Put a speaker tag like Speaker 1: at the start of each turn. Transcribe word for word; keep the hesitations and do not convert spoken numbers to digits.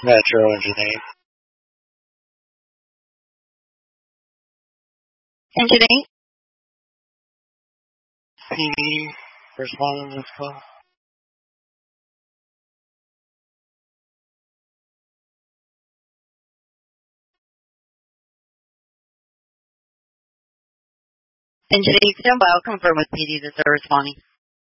Speaker 1: Metro Engineer.
Speaker 2: Engineer?
Speaker 1: P D responding to this call.
Speaker 2: Engineer, stand by. I'll confirm with P D that they're responding.